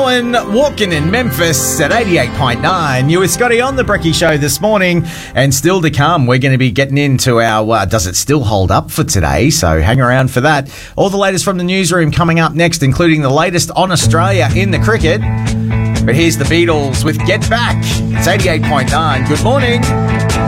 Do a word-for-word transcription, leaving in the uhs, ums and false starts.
And walking in Memphis at eighty-eight point nine. You with Scotty on the Brekkie Show this morning, and still to come, we're going to be getting into our uh, Does It Still Hold Up for today, so hang around for that. All the latest from the newsroom coming up next, including the latest on Australia in the cricket. But here's the Beatles with Get Back. It's eighty-eight point nine. Good morning.